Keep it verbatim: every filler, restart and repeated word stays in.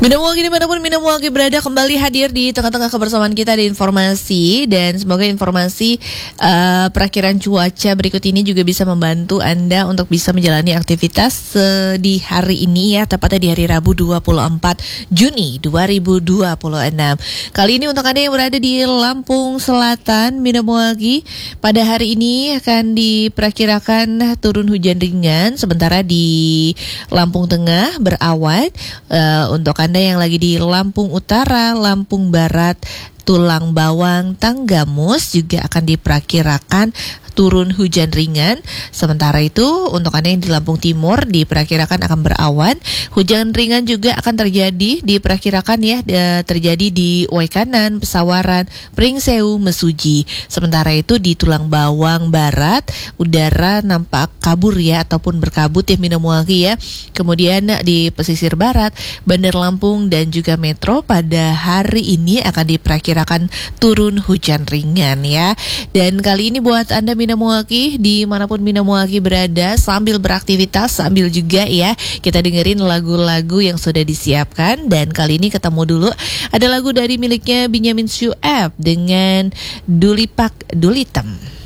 Minamwalki dimanapun Minamwalki berada, kembali hadir di tengah-tengah kebersamaan kita di informasi. Dan semoga informasi uh, perakiraan cuaca berikut ini juga bisa membantu Anda untuk bisa menjalani aktivitas uh, di hari ini ya, tepatnya di hari Rabu dua puluh empat Juni dua ribu dua puluh enam. Kali ini untuk Anda yang berada di Lampung Selatan, Minamwalki, pada hari ini akan diperkirakan turun hujan ringan, sementara di Lampung Tengah berawan. Uh, untuk Anda yang lagi di Lampung Utara, Lampung Barat, Tulang Bawang, Tanggamus juga akan diperkirakan turun hujan ringan. Sementara itu untuk Anda yang di Lampung Timur diperkirakan akan berawan. Hujan ringan juga akan terjadi, diperkirakan ya terjadi di Waikanan, Pesawaran, Pringsewu, Mesuji. Sementara itu di Tulang Bawang Barat udara nampak kabur ya, ataupun berkabut ya Minamwalki ya. Kemudian di pesisir barat, Bandar Lampung dan juga Metro pada hari ini akan diperkirakan turun hujan ringan ya. Dan kali ini buat Anda Minamwalki, dimanapun Minamwalki berada, sambil beraktivitas, sambil juga ya kita dengerin lagu-lagu yang sudah disiapkan. Dan kali ini ketemu dulu ada lagu dari miliknya Benyamin Sueb dengan Dulipak Dulitem.